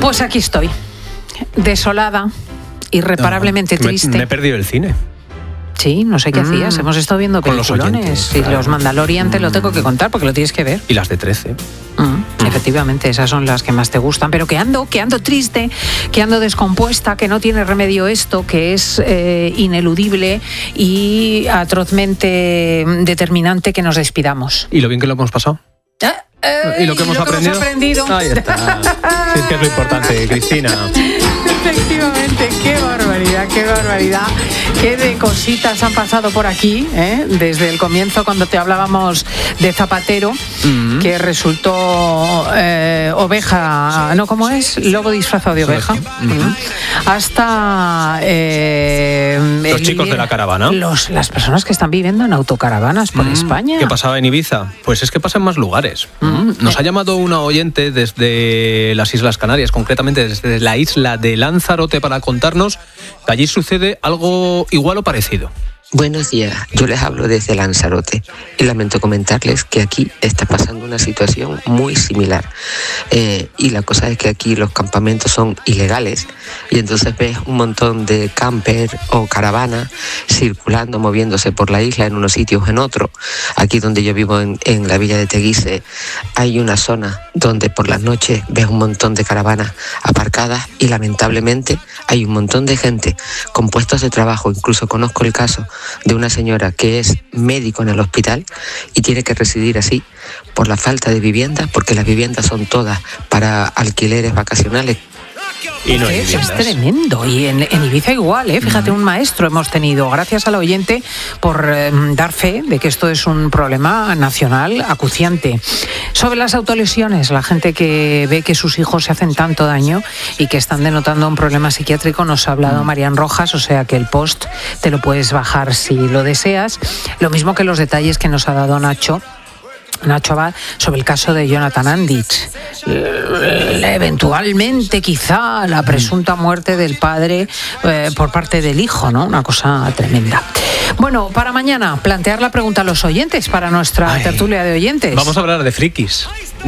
Pues aquí estoy, desolada, irreparablemente triste. Me he perdido el cine. Sí, no sé qué hacías. Hemos estado viendo peliculones. Y claro. Los Mandalorian te lo tengo que contar porque lo tienes que ver. Y las de 13. Efectivamente, esas son las que más te gustan. Pero que ando triste, que ando descompuesta, que no tiene remedio esto, que es ineludible y atrozmente determinante que nos despidamos. ¿Y lo bien que lo hemos pasado? ¿Y lo que hemos aprendido? Ahí está. Sí, es que es lo importante, Cristina. Efectivamente, qué barbaridad. Qué de cositas han pasado por aquí, desde el comienzo cuando te hablábamos de Zapatero, que resultó oveja, ¿no? ¿Cómo es? Lobo disfrazado de oveja. Hasta los chicos de la caravana. Las personas que están viviendo en autocaravanas por España. ¿Qué pasaba en Ibiza? Pues es que pasa en más lugares. Nos ha llamado una oyente desde las Islas Canarias, concretamente desde la isla de Lanzarote, para contarnos que allí sucede algo igual o parecido. Buenos días, yo les hablo desde Lanzarote y lamento comentarles que aquí está pasando una situación muy similar. Y la cosa es que aquí los campamentos son ilegales y entonces ves un montón de camper o caravanas circulando, moviéndose por la isla en unos sitios en otros. Aquí donde yo vivo en la villa de Teguise hay una zona donde por las noches ves un montón de caravanas aparcadas y lamentablemente hay un montón de gente con puestos de trabajo. Incluso conozco el caso de una señora que es médico en el hospital y tiene que residir así por la falta de vivienda, porque las viviendas son todas para alquileres vacacionales. Y no es tremendo. Y en Ibiza igual, fíjate, un maestro hemos tenido, gracias al oyente por dar fe de que esto es un problema nacional acuciante. Sobre las autolesiones, la gente que ve que sus hijos se hacen tanto daño y que están denotando un problema psiquiátrico, nos ha hablado Marian Rojas, o sea que el post te lo puedes bajar si lo deseas. Lo mismo que los detalles que nos ha dado Nacho Abad sobre el caso de Jonathan Andich, eventualmente quizá la presunta muerte del padre por parte del hijo, ¿no? Una cosa tremenda. Bueno, para mañana plantear la pregunta a los oyentes para nuestra tertulia de oyentes. Vamos a hablar de frikis,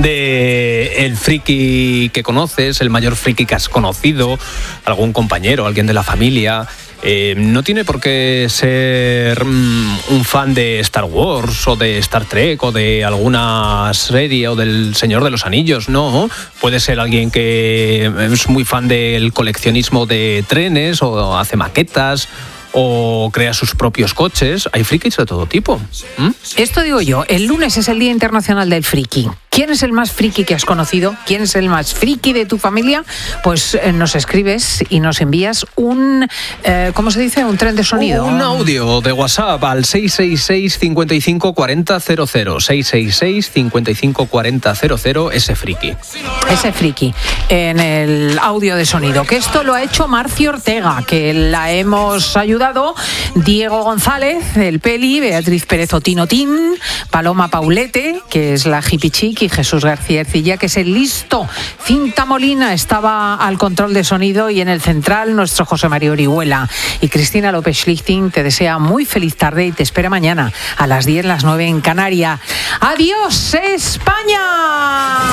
de el friki que conoces, el mayor friki que has conocido, algún compañero, alguien de la familia. No tiene por qué ser un fan de Star Wars o de Star Trek o de alguna serie o del Señor de los Anillos, no. Puede ser alguien que es muy fan del coleccionismo de trenes o hace maquetas o crea sus propios coches. Hay frikis de todo tipo. Esto digo yo, el lunes es el Día Internacional del Friki. ¿Quién es el más friki que has conocido? ¿Quién es el más friki de tu familia? Pues nos escribes y nos envías un, ¿cómo se dice? Un tren de sonido. Un audio de WhatsApp al 666 55 40 00. 666 55 40 00, ese friki. Ese friki en el audio de sonido. Que esto lo ha hecho Marci Ortega, que la hemos ayudado. Diego González, el Peli, Beatriz Pérez Otinotín, Paloma Paulete, que es la hippie chic, y Jesús García Ercilla, que es el listo. Cinta Molina estaba al control de sonido y en el central nuestro José María Orihuela. Y Cristina López Schlichting te desea muy feliz tarde y te espera mañana a las 10, las 9 en Canarias. ¡Adiós, España!